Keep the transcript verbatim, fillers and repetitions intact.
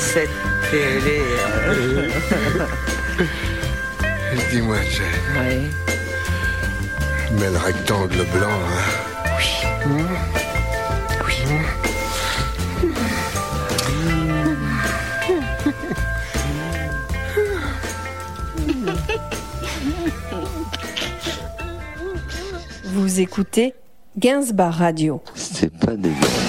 cette télé. euh. Dis-moi, Jane. Oui. Mais le rectangle blanc, hein. Oui. Mmh. Oui. Vous écoutez Gainsbar Radio. C'est pas dégueu.